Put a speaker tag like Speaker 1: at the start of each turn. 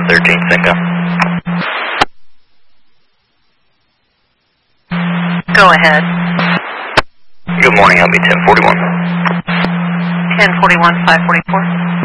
Speaker 1: 113, same go.
Speaker 2: Go ahead.
Speaker 1: Good morning, I'll be 1041.
Speaker 2: 1041, 544.